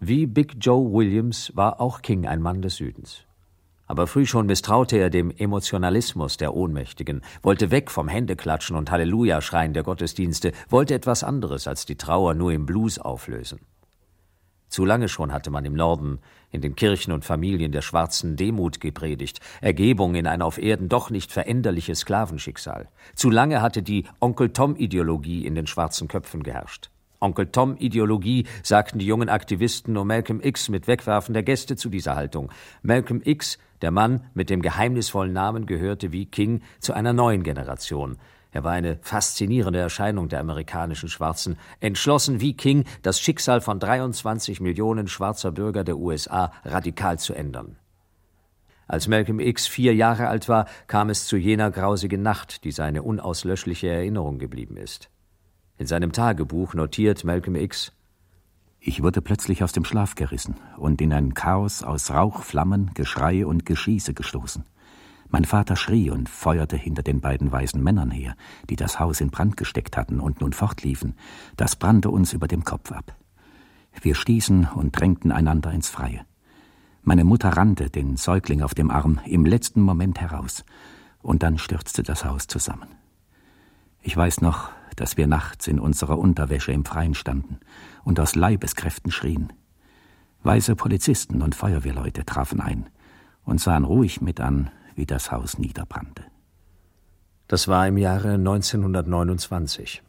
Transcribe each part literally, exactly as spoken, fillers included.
Wie Big Joe Williams war auch King ein Mann des Südens. Aber früh schon misstraute er dem Emotionalismus der Ohnmächtigen, wollte weg vom Händeklatschen und Halleluja-Schreien der Gottesdienste, wollte etwas anderes als die Trauer nur im Blues auflösen. Zu lange schon hatte man im Norden, in den Kirchen und Familien der Schwarzen Demut gepredigt, Ergebung in ein auf Erden doch nicht veränderliches Sklavenschicksal. Zu lange hatte die Onkel-Tom-Ideologie in den schwarzen Köpfen geherrscht. Onkel-Tom-Ideologie, sagten die jungen Aktivisten um Malcolm X mit Wegwerfen der Gäste zu dieser Haltung. Malcolm X, der Mann mit dem geheimnisvollen Namen, gehörte wie King zu einer neuen Generation. Er war eine faszinierende Erscheinung der amerikanischen Schwarzen, entschlossen wie King, das Schicksal von dreiundzwanzig Millionen schwarzer Bürger der U S A radikal zu ändern. Als Malcolm X vier Jahre alt war, kam es zu jener grausigen Nacht, die seine unauslöschliche Erinnerung geblieben ist. In seinem Tagebuch notiert Malcolm X: Ich wurde plötzlich aus dem Schlaf gerissen und in ein Chaos aus Rauch, Flammen, Geschrei und Geschieße gestoßen. Mein Vater schrie und feuerte hinter den beiden weißen Männern her, die das Haus in Brand gesteckt hatten und nun fortliefen. Das brannte uns über dem Kopf ab. Wir stießen und drängten einander ins Freie. Meine Mutter rannte, den Säugling auf dem Arm, im letzten Moment heraus, und dann stürzte das Haus zusammen. Ich weiß noch, dass wir nachts in unserer Unterwäsche im Freien standen und aus Leibeskräften schrien. Weiße Polizisten und Feuerwehrleute trafen ein und sahen ruhig mit an, wie das Haus niederbrannte. Das war im Jahre neunzehnhundertneunundzwanzig.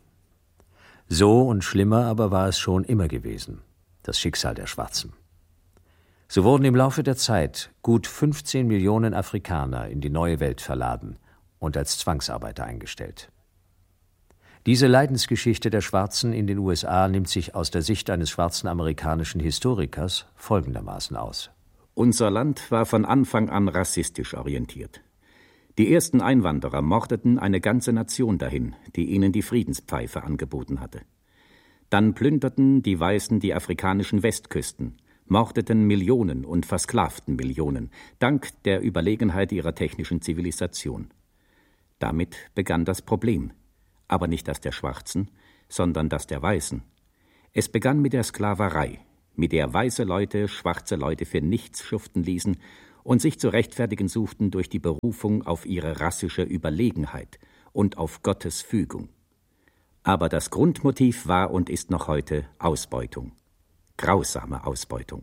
So und schlimmer aber war es schon immer gewesen, das Schicksal der Schwarzen. So wurden im Laufe der Zeit gut fünfzehn Millionen Afrikaner in die neue Welt verladen und als Zwangsarbeiter eingestellt. Diese Leidensgeschichte der Schwarzen in den U S A nimmt sich aus der Sicht eines schwarzen amerikanischen Historikers folgendermaßen aus. Unser Land war von Anfang an rassistisch orientiert. Die ersten Einwanderer mordeten eine ganze Nation dahin, die ihnen die Friedenspfeife angeboten hatte. Dann plünderten die Weißen die afrikanischen Westküsten, mordeten Millionen und versklavten Millionen, dank der Überlegenheit ihrer technischen Zivilisation. Damit begann das Problem. Aber nicht das der Schwarzen, sondern das der Weißen. Es begann mit der Sklaverei, mit der weiße Leute schwarze Leute für nichts schuften ließen und sich zu rechtfertigen suchten durch die Berufung auf ihre rassische Überlegenheit und auf Gottes Fügung. Aber das Grundmotiv war und ist noch heute Ausbeutung. Grausame Ausbeutung.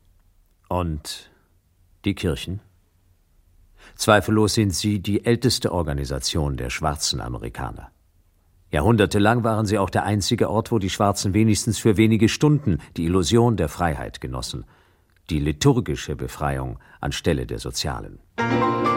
Und die Kirchen? Zweifellos sind sie die älteste Organisation der schwarzen Amerikaner. Jahrhundertelang waren sie auch der einzige Ort, wo die Schwarzen wenigstens für wenige Stunden die Illusion der Freiheit genossen, die liturgische Befreiung anstelle der sozialen.